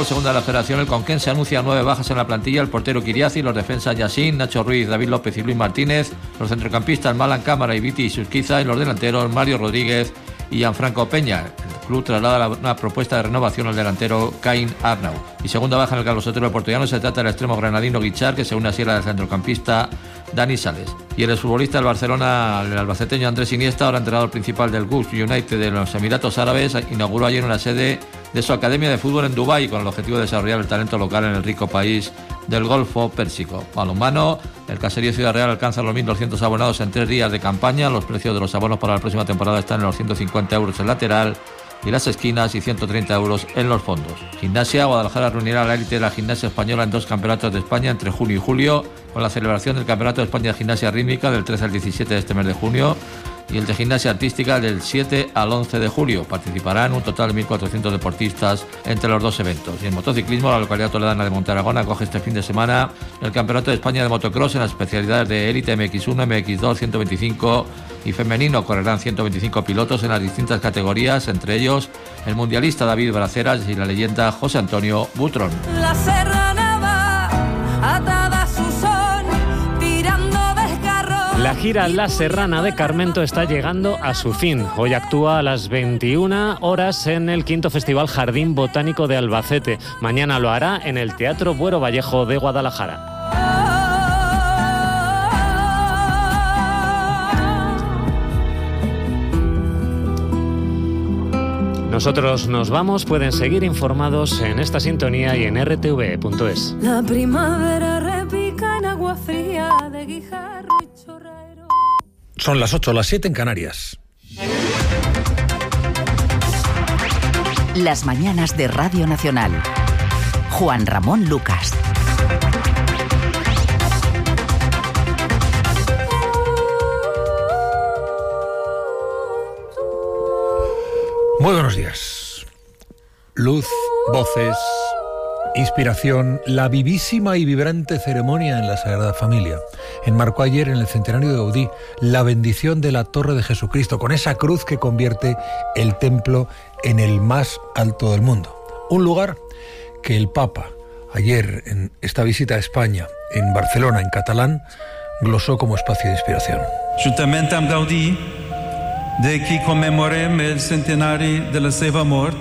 fútbol segunda de la Federación, el Conquense anuncia 9 bajas en la plantilla: el portero Kiriazi, los defensas Yassin, Nacho Ruiz, David López y Luis Martínez, los centrocampistas Malan Cámara y Viti Susquiza, y los delanteros Mario Rodríguez y Gianfranco Peña. El club traslada una propuesta de renovación al delantero Caín Arnau. Y segunda baja en el Carlos Sotero portugués, se trata del extremo granadino Guichar, que se une así a la del centrocampista Dani Sales. Y el exfutbolista del Barcelona, el albaceteño Andrés Iniesta, ahora entrenador principal del Gulf United de los Emiratos Árabes, inauguró ayer una sede de su academia de fútbol en Dubái, con el objetivo de desarrollar el talento local en el rico país del Golfo Pérsico. Balonmano, el Caserío Ciudad Real alcanza los 1.200 abonados en 3 días de campaña. Los precios de los abonos para la próxima temporada están en los 150 euros el lateral y las esquinas, y 130 euros en los fondos. Gimnasia, Guadalajara reunirá a la élite de la gimnasia española en 2 campeonatos de España entre junio y julio, con la celebración del Campeonato de España de Gimnasia Rítmica del 13 al 17 de este mes de junio y el de gimnasia artística del 7 al 11 de julio. Participarán un total de 1.400 deportistas entre los 2 eventos. Y en motociclismo, la localidad toledana de Montaragón acoge este fin de semana el Campeonato de España de Motocross en las especialidades de élite MX1, MX2, 125 y femenino. Correrán 125 pilotos en las distintas categorías, entre ellos el mundialista David Braceras y la leyenda José Antonio Butrón. La serrana va atada a su son, tirando del carro. La gira La Serrana de Carmento está llegando a su fin. Hoy actúa a las 21 horas en el 5º Festival Jardín Botánico de Albacete. Mañana lo hará en el Teatro Buero Vallejo de Guadalajara. Nosotros nos vamos, pueden seguir informados en esta sintonía y en rtv.es. La primavera repica en agua fría de Guijarro y Chorrero. Son las 8, las 7 en Canarias. Las mañanas de Radio Nacional. Juan Ramón Lucas. Muy buenos días. Luz, voces, inspiración, la vivísima y vibrante ceremonia en la Sagrada Familia. Enmarcó ayer en el centenario de Gaudí la bendición de la Torre de Jesucristo, con esa cruz que convierte el templo en el más alto del mundo. Un lugar que el Papa, ayer en esta visita a España, en Barcelona, en catalán, glosó como espacio de inspiración. Juntament amb Gaudí, de qui commemorem el centenari de la seva mort,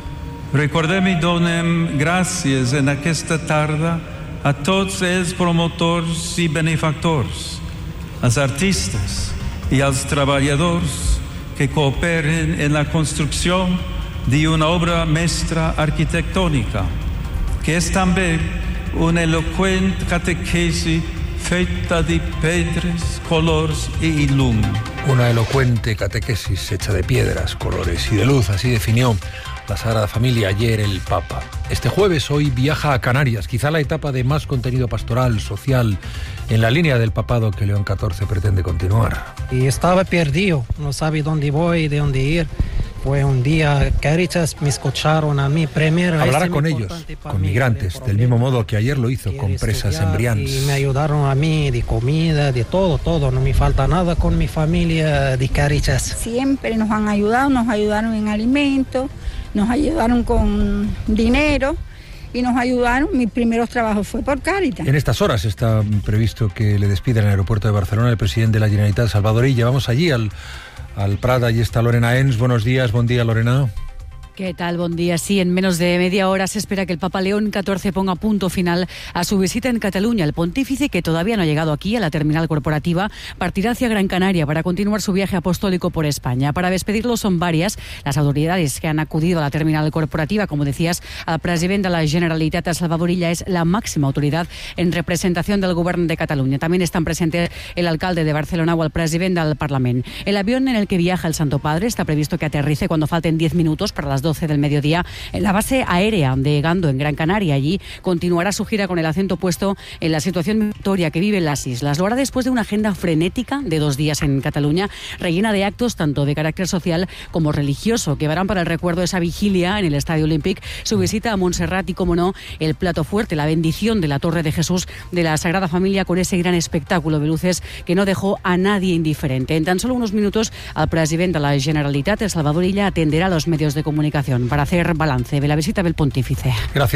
recordem i donem gràcies en aquesta tarda a tots els promotors i benefactors, als artistes i als treballadors que cooperen en la construcció d'una obra mestra arquitectònica, que és també una eloqüent catequesi feta de pedres, colors y llum. Una elocuente catequesis hecha de piedras, colores y de luz, así definió la Sagrada Familia ayer el Papa. Este jueves hoy viaja a Canarias, quizá la etapa de más contenido pastoral, social, en la línea del papado que León XIV pretende continuar. Y estaba perdido, no sabía dónde voy, de dónde ir. Fue un día Caritas me escucharon a mí primero. Hablará con ellos, con migrantes, del mismo modo que ayer lo hizo con presas en Brians. Y me ayudaron a mí de comida, de todo, no me falta nada con mi familia de Caritas. Siempre nos han ayudado, nos ayudaron en alimentos, nos ayudaron con dinero y nos ayudaron. Mis primeros trabajos fue por Caritas. En estas horas está previsto que le despida en el aeropuerto de Barcelona el presidente de la Generalitat, Salvador Illa. Vamos allí al Prat, allí está Lorena Ens. Buenos días, buen día, Lorena. ¿Qué tal? Buen día. Sí, en menos de media hora se espera que el Papa León XIV ponga punto final a su visita en Cataluña. El pontífice, que todavía no ha llegado aquí a la terminal corporativa, partirá hacia Gran Canaria para continuar su viaje apostólico por España. Para despedirlo son varias las autoridades que han acudido a la terminal corporativa. Como decías, el presidente de la Generalitat, Salvador Illa, es la máxima autoridad en representación del Gobierno de Cataluña. También están presentes el alcalde de Barcelona o el presidente del Parlamento. El avión en el que viaja el Santo Padre está previsto que aterrice cuando falten 10 minutos para las 12 del mediodía en la base aérea de Gando, en Gran Canaria. Allí continuará su gira con el acento puesto en la situación migratoria que viven las islas. Lo hará después de una agenda frenética de 2 días en Cataluña, rellena de actos tanto de carácter social como religioso, que verán para el recuerdo de esa vigilia en el Estadio Olímpic, su visita a Montserrat y, como no, el plato fuerte, la bendición de la Torre de Jesús de la Sagrada Familia, con ese gran espectáculo de luces que no dejó a nadie indiferente. En tan solo unos minutos, el presidente de la Generalitat, Salvador Illa, atenderá a los medios de comunicación para hacer balance de la visita del pontífice. Gracias.